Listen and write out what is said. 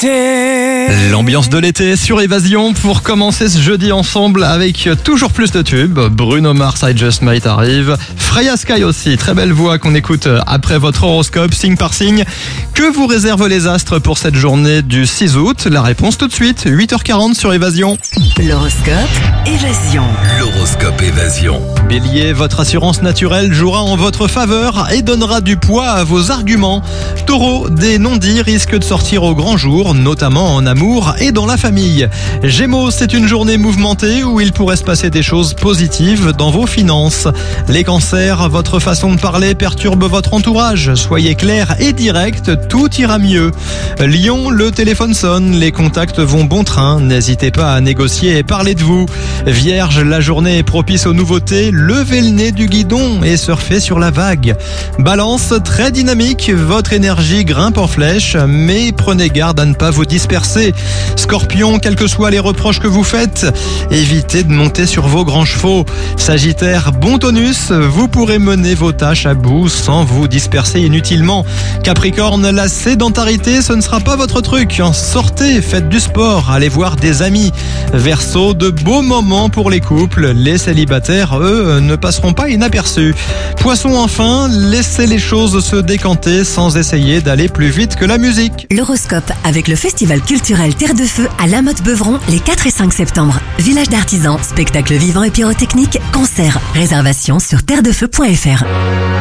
l'été. L'ambiance de l'été sur Évasion pour commencer ce jeudi ensemble avec toujours plus de tubes. Bruno Mars, I Just Might arrive. Freya Sky aussi, très belle voix qu'on écoute après votre horoscope, signe par signe. Que vous réservent les astres pour cette journée du 6 août? La réponse tout de suite, 8h40 sur Évasion. L'horoscope Évasion. L'horoscope Évasion. Bélier, votre assurance naturelle jouera en votre faveur et donnera du poids à vos arguments. Taureau, des non-dits risquent de sortir au grand jour, notamment en amour et dans la famille. Gémeaux, c'est une journée mouvementée où il pourrait se passer des choses positives dans vos finances. Les cancers, votre façon de parler perturbe votre entourage. Soyez clair et direct, tout ira mieux. Lion, le téléphone sonne, les contacts vont bon train. N'hésitez pas à négocier et parler de vous. Vierge, la journée est propice aux nouveautés. Levez le nez du guidon et surfez sur la vague. Balance, très dynamique, votre énergie grimpe en flèche, mais prenez garde à ne pas vous disperser. Scorpion, quels que soient les reproches que vous faites, évitez de monter sur vos grands chevaux. Sagittaire, bon tonus, vous pourrez mener vos tâches à bout sans vous disperser inutilement. Capricorne, la sédentarité, ce ne sera pas votre truc. Sortez, faites du sport, allez voir des amis. Verseau, de beaux moments pour les couples. Les célibataires, eux, ne passeront pas inaperçus. Poisson, enfin, laissez les choses se décanter sans essayer d'aller plus vite que la musique. L'horoscope avec le festival culturel Terre de Feu à La Motte-Beuvron les 4 et 5 septembre. Village d'artisans, spectacles vivants et pyrotechniques, concerts. Réservation sur terredefeu.fr.